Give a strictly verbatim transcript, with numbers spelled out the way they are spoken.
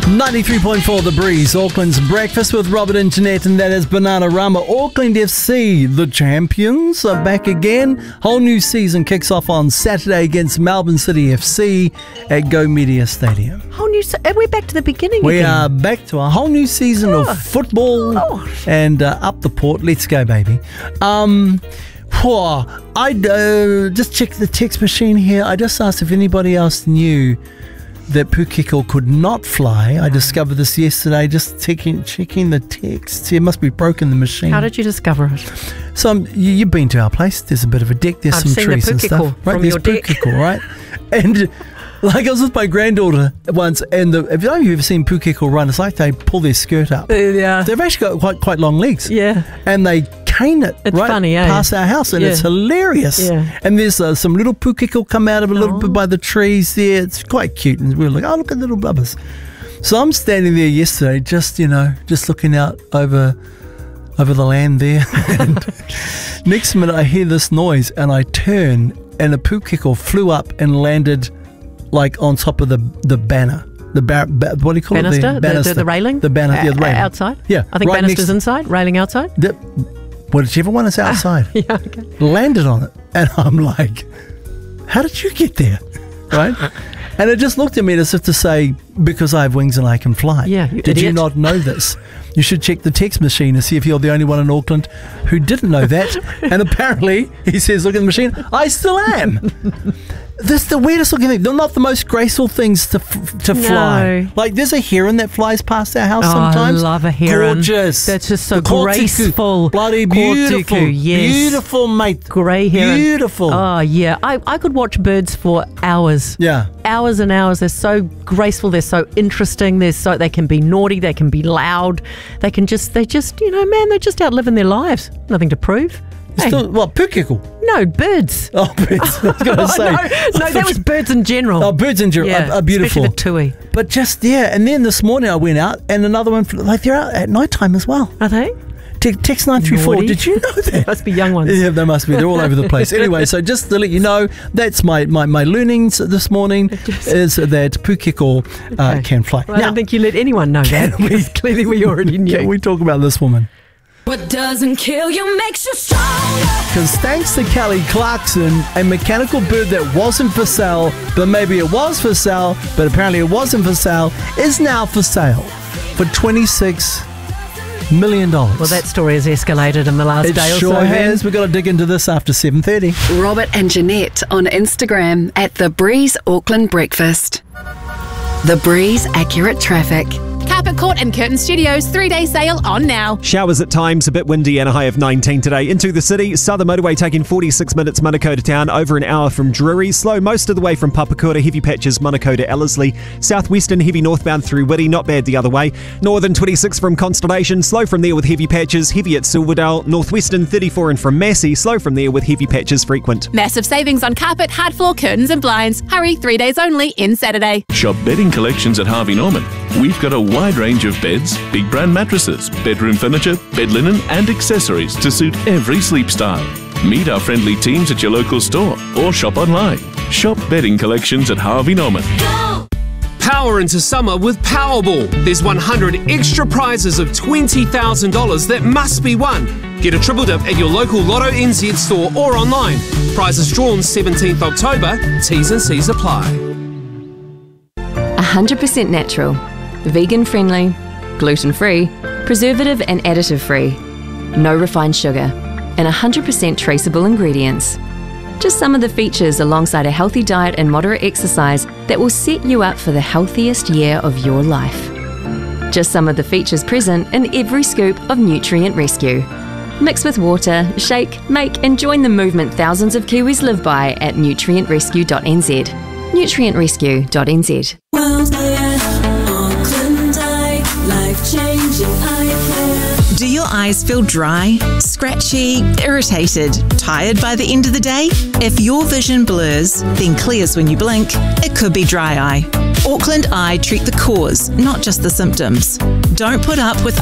ninety-three point four The Breeze, Auckland's breakfast with Robert and Jeanette, and that is Bananarama. Auckland F C, the champions, are back again. Whole new season kicks off on Saturday against Melbourne City F C at Go Media Stadium. Whole new se- Are we back to the beginning We again? are back to a whole new season Oh. of football Oh. and uh, up the port. Let's go, baby. Um, whew, I uh, just checked the text machine here. I just asked if anybody else knew that Pukeko could not fly. I discovered this yesterday, just checking, checking the text. It must be broken, the machine. How did you discover it? So um, you, you've been to our place. There's a bit of a deck. There's I've some seen the trees and Pukeko stuff. Right, from there's your deck. Pukeko, right? And like I was with my granddaughter once, and the, if you have ever seen Pukeko run, it's like they pull their skirt up. Uh, yeah. They've actually got quite quite long legs. Yeah. And they cane it It's right funny, eh? past our house, and Yeah. it's hilarious. Yeah. And there's uh, some little Pukeko come out of a little Oh. bit by the trees there. It's quite cute, and we're like, oh, look at little bubbers. So I'm standing there yesterday, just you know, just looking out over over the land there. And next minute, I hear this noise, and I turn, and a Pukeko flew up and landed like on top of the the banner. The bar, ba, what do you call Banister? it? The, banister. the, the railing? The banner. Yeah, the Uh, railing. outside? Yeah. I think right banister's next- inside, railing outside. The, whichever one is outside. Yeah, okay. Landed on it, and I'm like, how did you get there? Right? And it just looked at me as if to say, because I have wings and I can fly. Yeah, you Did you idiot. not know this? You should check the text machine and see if you're the only one in Auckland who didn't know that. And apparently, he says, look at the machine, I still am. This is the weirdest looking thing. They're not the most graceful things to f- to fly. No. Like, there's a heron that flies past our house Oh, sometimes. I love a heron. Gorgeous. That's just so The Kortuku. graceful. Bloody beautiful. Kortuku, yes. Beautiful, mate. Grey heron. Beautiful. Oh, yeah. I, I could watch birds for hours. Yeah. Hours and hours. They're so graceful. They're so interesting. They're so they can be naughty. They can be loud. They can just, they just, you know, man, they're just out living their lives. Nothing to prove. Hey, Still, what, Pukeko? no, birds. Oh, birds. I was going to say. no, no, that was birds in general. Oh, birds in general yeah, are, are beautiful. especially the tui. But just, yeah. And then this morning I went out, and another one, like they're out at night time as well. Are they? Te- Text nine three four. Naughty. Did you know that? Must be young ones. Yeah, they must be. They're all over the place. Anyway, so just to let you know, that's my, my, my learnings this morning, Just- is that Pukeko uh, Okay. can fly. Well, I don't think you let anyone know that. we- because clearly we already knew. can we talk about this woman? What doesn't kill you makes you stronger. Because thanks to Kelly Clarkson, a mechanical bird that wasn't for sale, but maybe it was for sale, but apparently it wasn't for sale, is now for sale for twenty-six million dollars. Well, that story has escalated in the last it day or sure so. has. We've got to dig into this after seven thirty. Robert and Jeanette on Instagram at The Breeze Auckland Breakfast. The Breeze Accurate Traffic. Carpet Court and Curtain Studios three-day sale on now. Showers at times, a bit windy and a high of nineteen today. Into the city, Southern Motorway taking forty-six minutes Manukau to town, over an hour from Drury. Slow most of the way from Papakura, heavy patches Manukau to Ellerslie. Southwestern heavy northbound through Whitty, not bad the other way. Northern twenty-six from Constellation, slow from there with heavy patches, heavy at Silverdale. Northwestern thirty-four and from Massey, slow from there with heavy patches frequent. Massive savings on carpet, hard floor, curtains and blinds. Hurry, three days only in Saturday. Shop bedding collections at Harvey Norman. We've got a wide range of beds, big brand mattresses, bedroom furniture, bed linen and accessories to suit every sleep style. Meet our friendly teams at your local store or shop online. Shop bedding collections at Harvey Norman. Power into summer with Powerball. There's one hundred extra prizes of twenty thousand dollars that must be won. Get a triple dip at your local Lotto N Z store or online. Prizes drawn seventeenth October. T's and C's apply. one hundred percent natural, vegan friendly, gluten free, preservative and additive free, no refined sugar, and one hundred percent traceable ingredients. Just some of the features alongside a healthy diet and moderate exercise that will set you up for the healthiest year of your life. Just some of the features present in every scoop of Nutrient Rescue. Mix with water, shake, make and join the movement thousands of Kiwis live by at nutrient rescue dot n z. nutrient rescue dot n z. World Care, Auckland Eye, life-changing eye care. Do your eyes feel dry, scratchy, irritated, tired by the end of the day? If your vision blurs, then clears when you blink, it could be dry eye. Auckland Eye treat the cause, not just the symptoms. Don't put up with